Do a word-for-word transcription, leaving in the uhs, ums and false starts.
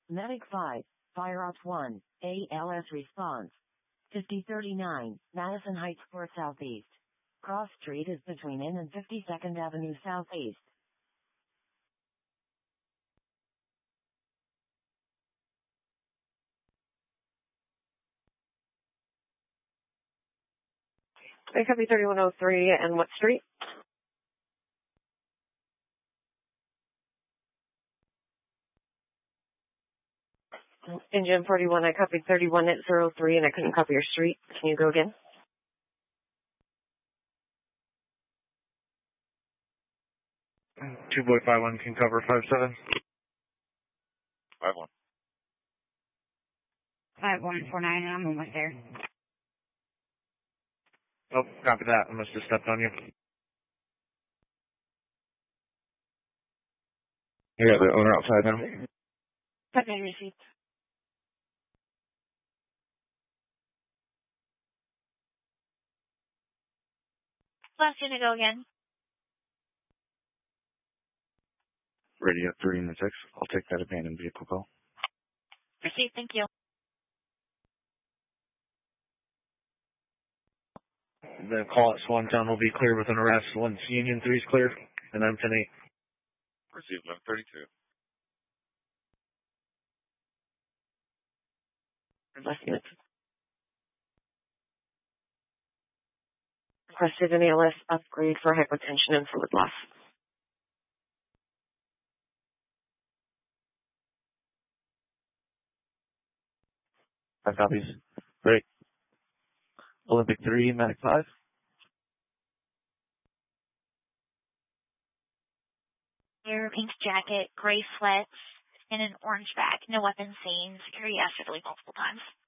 Medic five, Fire Ops one, A L S response. fifty thirty-nine, Madison Heights four Southeast. Cross Street is between N and fifty-second Avenue Southeast. I copy thirty-one oh three, and what street? Engine forty-one, I copied thirty-one at zero three, and I couldn't copy your street. Can you go again? Two boy five one can cover five seven. Five one. Five one four nine, I'm almost there. Oh, copy that. I must have stepped on you. I got the owner outside now. Copy receipt. Last unit, go again. Radio three and six. I'll take that abandoned vehicle call. Receipt, thank you. The call at Swantown will be clear with an arrest once Union three is clear, and I'm ten eight. Receive eleven thirty-two. Last unit. Requested an A L S upgrade for hypotension and fluid loss. Five copies. Great. Olympic three, Medic five. Your pink jacket, gray sweats, and an orange bag. No weapons seen. Security asked her to leave multiple times.